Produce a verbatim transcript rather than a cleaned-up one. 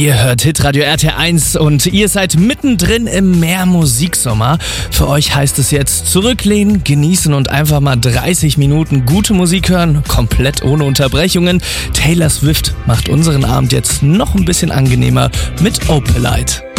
Ihr hört Hitradio R T eins und ihr seid mittendrin im Mehr-Musiksommer. Für euch heißt es jetzt zurücklehnen, genießen und einfach mal dreißig Minuten gute Musik hören, komplett ohne Unterbrechungen. Taylor Swift macht unseren Abend jetzt noch ein bisschen angenehmer mit Opalite.